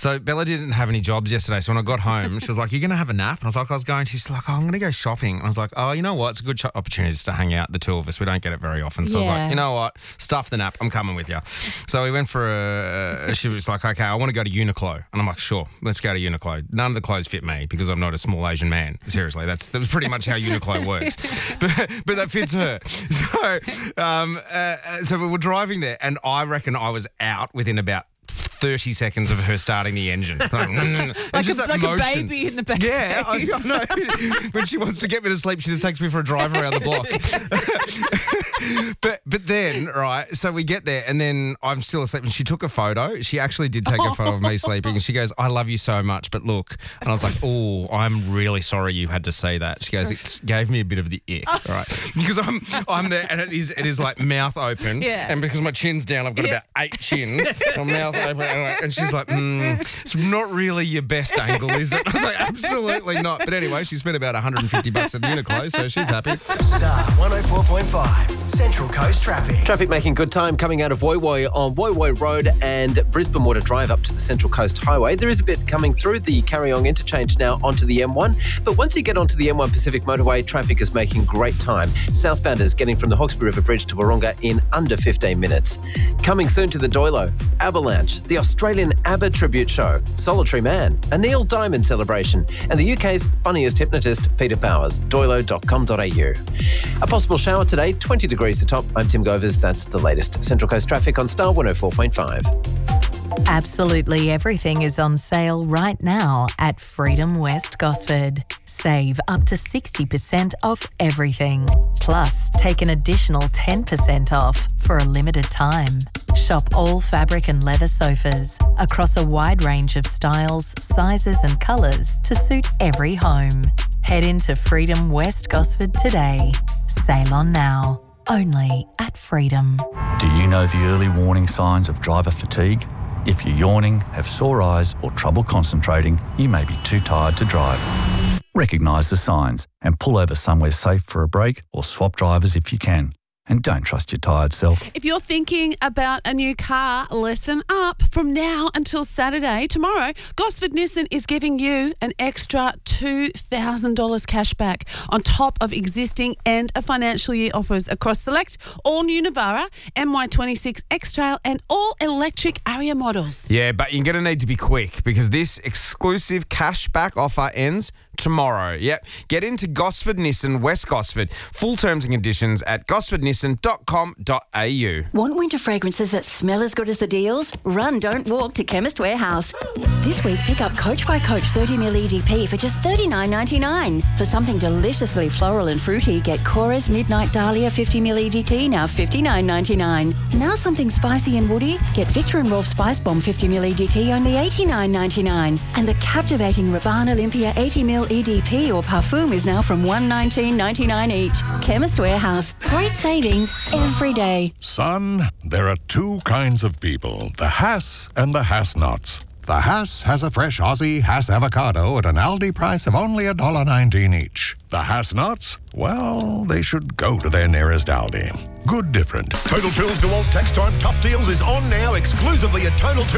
So Bella didn't have any jobs yesterday. So when I got home, she was like, "You're going to have a nap?" And I was like, "I was going to." She's like, "Oh, I'm going to go shopping." And I was like, "Oh, you know what? It's a good opportunity just to hang out, the two of us. We don't get it very often." So I was like, "You know what? Stuff the nap. I'm coming with you." So we went for she was like, "Okay, I want to go to Uniqlo." And I'm like, "Sure, let's go to Uniqlo." None of the clothes fit me because I'm not a small Asian man. Seriously, that's pretty much how Uniqlo works. But that fits her. So we were driving there, and I reckon I was out within about 30 seconds of her starting the engine. Like a baby in the back Yeah, I know. When she wants to get me to sleep, she just takes me for a drive around the block. But then, right, so we get there and then I'm still asleep and she took a photo. She actually did take a photo of me sleeping and she goes, "I love you so much, but look." And I was like, "Oh, I'm really sorry you had to say that." She goes, "It gave me a bit of the ick," right? Because I'm there and it is like mouth open. Yeah. And because my chin's down, I've got about 8 chins. My mouth open. And she's like, "It's not really your best angle, is it?" I was like, "Absolutely not." But anyway, she spent about $150 at Uniqlo, so she's happy. Star 104.5, Central Coast Traffic. Traffic making good time coming out of Woy Woy on Woy Woy Road and Brisbane Water Drive up to the Central Coast Highway. There is a bit coming through the Carryong interchange now onto the M1. But once you get onto the M1 Pacific Motorway, traffic is making great time. Southbounders getting from the Hawkesbury River Bridge to Wahroonga in under 15 minutes. Coming soon to the Doilo, Avalanche, the Australian ABBA tribute show, Solitary Man, a Neil Diamond celebration, and the UK's funniest hypnotist, Peter Powers. Doilo.com.au. A possible shower today, 20 degrees the top. I'm Tim Govers. That's the latest. Central Coast traffic on Star 104.5. Absolutely everything is on sale right now at Freedom West Gosford. Save up to 60% off everything. Plus, take an additional 10% off for a limited time. Shop all fabric and leather sofas across a wide range of styles, sizes and colours to suit every home. Head into Freedom West Gosford today. Sail on now. Only at Freedom. Do you know the early warning signs of driver fatigue? If you're yawning, have sore eyes or trouble concentrating, you may be too tired to drive. Recognise the signs and pull over somewhere safe for a break or swap drivers if you can. And don't trust your tired self. If you're thinking about a new car, listen up. From now until Saturday, tomorrow, Gosford Nissan is giving you an extra $2,000 cash back on top of existing end of financial year offers across select all new Navara, MY26 X-Trail and all electric Aria models. Yeah, but you're going to need to be quick because this exclusive cashback offer ends tomorrow. Yep. Get into Gosford Nissan, West Gosford. Full terms and conditions at gosfordnissan.com.au. Want winter fragrances that smell as good as the deals? Run, don't walk to Chemist Warehouse. This week, pick up Coach by Coach 30ml EDP for just $39.99. For something deliciously floral and fruity, get Cora's Midnight Dahlia 50ml EDT, now $59.99. Now something spicy and woody? Get Victor and Rolf Spice Bomb 50ml EDT, only $89.99. And the captivating Rabanne Olympia 80ml EDP or Parfum is now from $119.99 each. Chemist Warehouse. Great savings every day. Son, there are two kinds of people, the Hass and the Hass-Nots. The Hass has a fresh Aussie Hass avocado at an Aldi price of only $1.19 each. The Hass-Nots, well, they should go to their nearest Aldi. Good different. Total Tools to all tax time tough deals is on now exclusively at Total Tools.